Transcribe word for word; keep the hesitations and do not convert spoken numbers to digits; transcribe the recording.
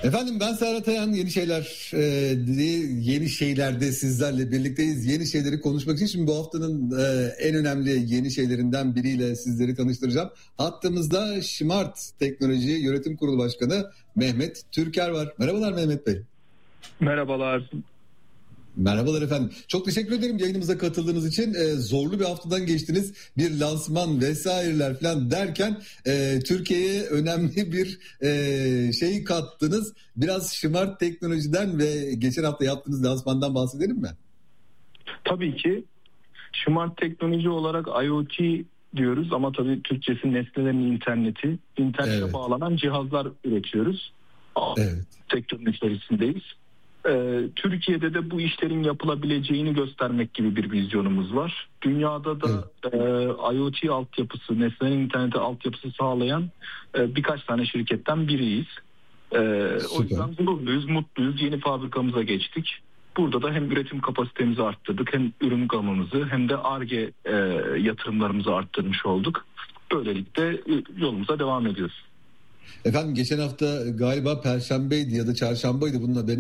Efendim ben Serhat Ayan, yeni şeyler e, yeni şeylerde sizlerle birlikteyiz. Yeni şeyleri konuşmak için şimdi bu haftanın e, en önemli yeni şeylerinden biriyle sizleri tanıştıracağım. Hattımızda Smart Teknoloji Yönetim Kurulu Başkanı Mehmet Türker var. Merhabalar Mehmet Bey. Merhabalar. Merhabalar efendim. Çok teşekkür ederim yayınımıza katıldığınız için. Ee, zorlu bir haftadan geçtiniz. Bir lansman vesaireler falan derken e, Türkiye'ye önemli bir e, şey kattınız. Biraz Smart Teknoloji'den ve geçen hafta yaptığınız lansmandan bahsedelim mi? Tabii ki. Smart Teknoloji olarak IoT diyoruz ama tabii Türkçesi nesnelerin interneti. İnternete Evet. bağlanan cihazlar üretiyoruz. Evet. Sektörün içerisindeyiz. Ee, Türkiye'de de bu işlerin yapılabileceğini göstermek gibi bir vizyonumuz var. Dünyada da evet. e, IoT altyapısı, nesnelerin interneti altyapısı sağlayan e, birkaç tane şirketten biriyiz. E, o yüzden gururluyuz, mutluyuz. Yeni fabrikamıza geçtik. Burada da hem üretim kapasitemizi arttırdık, hem ürün gamımızı, hem de Ar-Ge e, yatırımlarımızı arttırmış olduk. Böylelikle yolumuza devam ediyoruz. Efendim geçen hafta galiba Perşembeydi ya da Çarşambaydı bunun haberi.